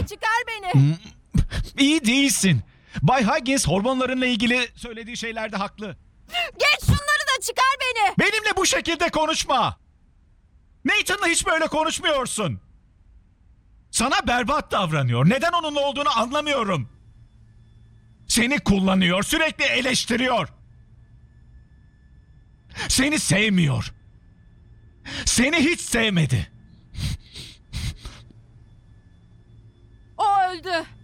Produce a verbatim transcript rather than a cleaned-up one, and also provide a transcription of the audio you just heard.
çıkar beni. İyi değilsin. Bay Higgins hormonlarınla ilgili söylediği şeylerde haklı. Geç şunları da çıkar beni. Benimle bu şekilde konuşma. Nathan'la hiç böyle konuşmuyorsun. Sana berbat davranıyor. Neden onunla olduğunu anlamıyorum. Seni kullanıyor, sürekli eleştiriyor. Seni sevmiyor. Seni hiç sevmedi. O öldü.